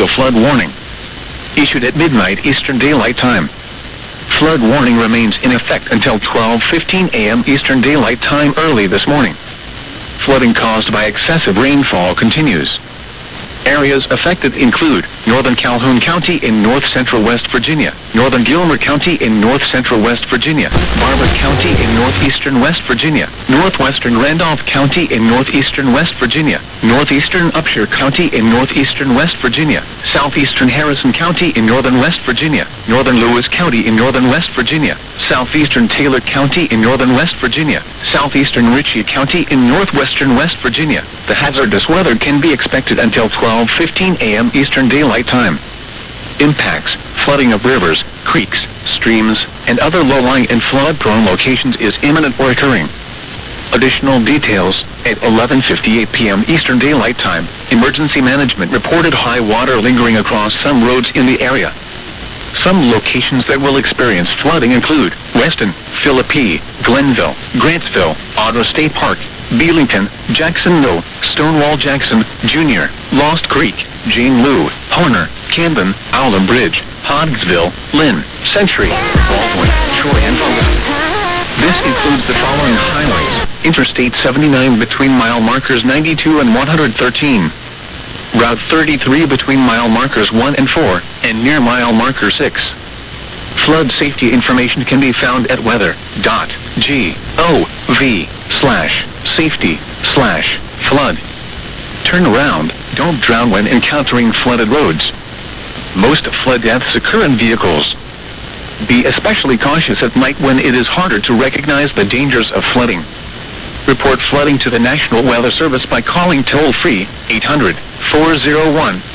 Ontario flood warning. Issued at midnight Eastern Daylight Time. Flood warning remains in effect until 12:15 a.m. Eastern Daylight Time early this morning. Flooding caused by excessive rainfall continues. Areas affected include northern Calhoun County in north-central West Virginia, northern Gilmer County in north-central West Virginia, Barber County in northeastern West Virginia, northwestern Randolph County in northeastern West Virginia, northeastern Upshur County in northeastern West Virginia, southeastern Harrison County in northern West Virginia, northern Lewis County in northern West Virginia, southeastern Taylor County in northern West Virginia, southeastern Ritchie County in northwestern West Virginia. The hazardous weather can be expected until 12:15 a.m. Eastern Daylight Time. Impacts: flooding of rivers, creeks, streams, and other low-lying and flood-prone locations is imminent or occurring. Additional details: at 11:58 p.m. Eastern Daylight Time, Emergency Management reported high water lingering across some roads in the area. Some locations that will experience flooding include Weston, Philippi, Glenville, Grantsville, Ottawa State Park, Beelington, Jacksonville, Stonewall Jackson, Jr., Lost Creek, Jane Lou, Horner, Camden, Owlum Bridge, Hodgsville, Lynn, Century, Baldwin, Troy, and Volga. This includes the following highways: Interstate 79 between mile markers 92 and 113. Route 33 between mile markers 1 and 4, and near mile marker 6. Flood safety information can be found at weather.gov/safety/flood. Turn around, don't drown when encountering flooded roads. Most flood deaths occur in vehicles. Be especially cautious at night when it is harder to recognize the dangers of flooding. Report flooding to the National Weather Service by calling toll-free 800-401